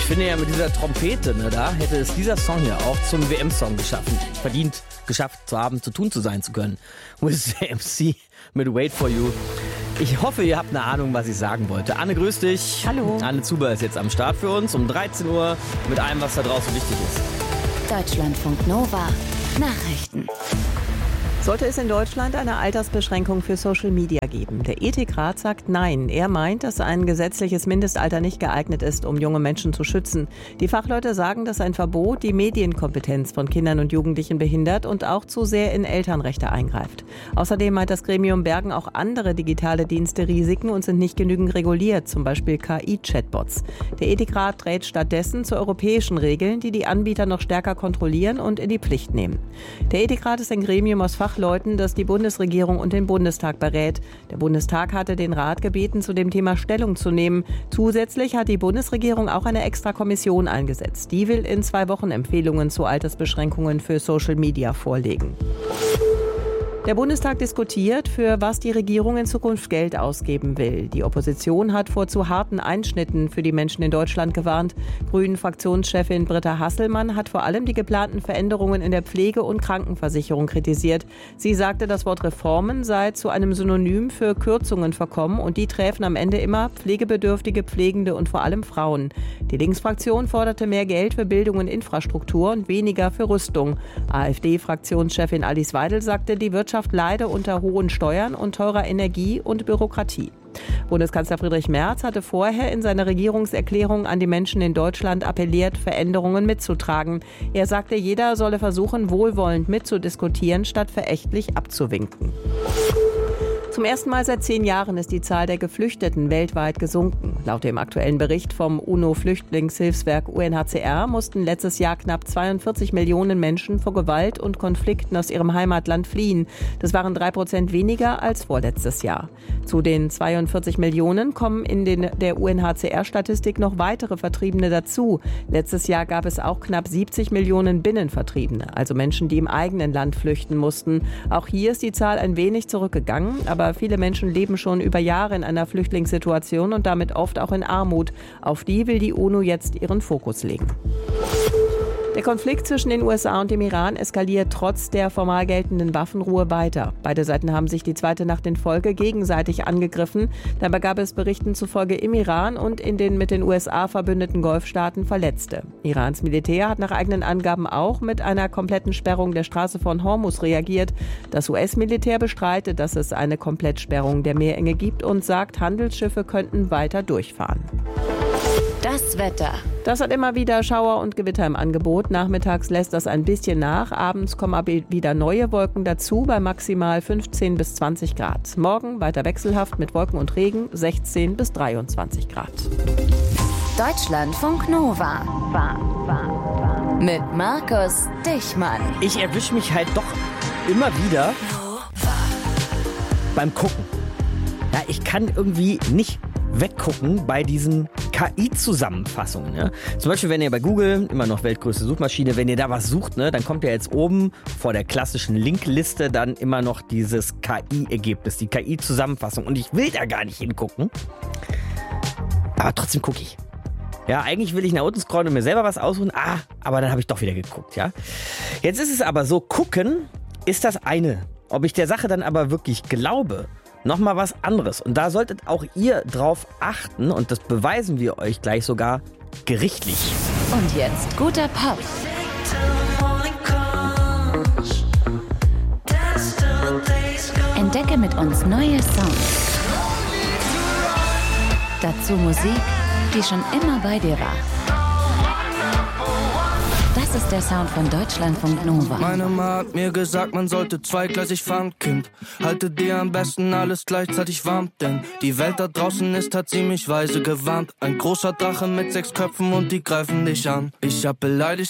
finde ja mit dieser Trompete, ne, da hätte es dieser Song hier auch zum WM-Song geschafft zu haben, zu sein zu können. With the MC mit Wait For You. Ich hoffe, ihr habt eine Ahnung, was ich sagen wollte. Anne, grüß dich. Hallo. Anne Zuber ist jetzt am Start für uns um 13 Uhr mit allem, was da draußen wichtig ist. Deutschlandfunk Nova. Nachrichten. Sollte es in Deutschland eine Altersbeschränkung für Social Media geben? Der Ethikrat sagt nein. Er meint, dass ein gesetzliches Mindestalter nicht geeignet ist, um junge Menschen zu schützen. Die Fachleute sagen, dass ein Verbot die Medienkompetenz von Kindern und Jugendlichen behindert und auch zu sehr in Elternrechte eingreift. Außerdem meint das Gremium, bergen auch andere digitale Dienste Risiken und sind nicht genügend reguliert, zum Beispiel KI-Chatbots. Der Ethikrat rät stattdessen zu europäischen Regeln, die die Anbieter noch stärker kontrollieren und in die Pflicht nehmen. Der Ethikrat ist ein Gremium aus Fachleuten, das die Bundesregierung und den Bundestag berät. Der Bundestag hatte den Rat gebeten, zu dem Thema Stellung zu nehmen. Zusätzlich hat die Bundesregierung auch eine extra Kommission eingesetzt. Die will in 2 Wochen Empfehlungen zu Altersbeschränkungen für Social Media vorlegen. Der Bundestag diskutiert, für was die Regierung in Zukunft Geld ausgeben will. Die Opposition hat vor zu harten Einschnitten für die Menschen in Deutschland gewarnt. Grünen-Fraktionschefin Britta Hasselmann hat vor allem die geplanten Veränderungen in der Pflege- und Krankenversicherung kritisiert. Sie sagte, das Wort Reformen sei zu einem Synonym für Kürzungen verkommen und die träfen am Ende immer pflegebedürftige, Pflegende und vor allem Frauen. Die Linksfraktion forderte mehr Geld für Bildung und Infrastruktur und weniger für Rüstung. AfD-Fraktionschefin Alice Weidel sagte, die Wirtschaft leide unter hohen Steuern und teurer Energie und Bürokratie. Bundeskanzler Friedrich Merz hatte vorher in seiner Regierungserklärung an die Menschen in Deutschland appelliert, Veränderungen mitzutragen. Er sagte, jeder solle versuchen, wohlwollend mitzudiskutieren, statt verächtlich abzuwinken. Zum ersten Mal seit 10 Jahren ist die Zahl der Geflüchteten weltweit gesunken. Laut dem aktuellen Bericht vom UNO-Flüchtlingshilfswerk UNHCR mussten letztes Jahr knapp 42 Millionen Menschen vor Gewalt und Konflikten aus ihrem Heimatland fliehen. Das waren 3% weniger als vorletztes Jahr. Zu den 42 Millionen kommen in der UNHCR-Statistik noch weitere Vertriebene dazu. Letztes Jahr gab es auch knapp 70 Millionen Binnenvertriebene, also Menschen, die im eigenen Land flüchten mussten. Auch hier ist die Zahl ein wenig zurückgegangen, aber viele Menschen leben schon über Jahre in einer Flüchtlingssituation und damit oft auch in Armut. Auf die will die UNO jetzt ihren Fokus legen. Der Konflikt zwischen den USA und dem Iran eskaliert trotz der formal geltenden Waffenruhe weiter. Beide Seiten haben sich die zweite Nacht in Folge gegenseitig angegriffen. Dabei gab es Berichten zufolge im Iran und in den mit den USA verbündeten Golfstaaten Verletzte. Irans Militär hat nach eigenen Angaben auch mit einer kompletten Sperrung der Straße von Hormuz reagiert. Das US-Militär bestreitet, dass es eine Komplettsperrung der Meerenge gibt und sagt, Handelsschiffe könnten weiter durchfahren. Das Wetter. Das hat immer wieder Schauer und Gewitter im Angebot. Nachmittags lässt das ein bisschen nach. Abends kommen aber wieder neue Wolken dazu bei maximal 15 bis 20 Grad. Morgen weiter wechselhaft mit Wolken und Regen 16 bis 23 Grad. Deutschlandfunk Nova. Mit Markus Dichmann. Ich erwische mich halt doch immer wieder beim Gucken. Ja, ich kann irgendwie nicht weggucken bei diesen KI-Zusammenfassungen. Ne? Zum Beispiel, wenn ihr bei Google, immer noch weltgrößte Suchmaschine, wenn ihr da was sucht, ne, dann kommt ja jetzt oben vor der klassischen Linkliste dann immer noch dieses KI-Ergebnis, die KI-Zusammenfassung. Und ich will da gar nicht hingucken, aber trotzdem gucke ich. Ja, eigentlich will ich nach unten scrollen und mir selber was aussuchen, aber dann habe ich doch wieder geguckt. Ja? Jetzt ist es aber so, gucken ist das eine. Ob ich der Sache dann aber wirklich glaube, nochmal was anderes. Und da solltet auch ihr drauf achten und das beweisen wir euch gleich sogar gerichtlich. Und jetzt guter Pop. Entdecke mit uns neue Songs. Dazu Musik, die schon immer bei dir war. Das ist der Sound von Deutschlandfunk Nova. Meine Mama hat mir gesagt, man sollte zweigleisig fahren, Kind. Halte dir am besten alles gleichzeitig warm, denn die Welt da draußen ist, hat sie mich weise gewarnt. Ein großer Drache mit 6 Köpfen und die greifen dich an. Ich hab beleidigt